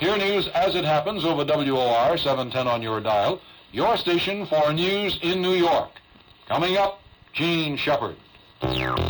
Your news as it happens over WOR 710 on your dial, your station for news in New York. Coming up, Gene Shepard.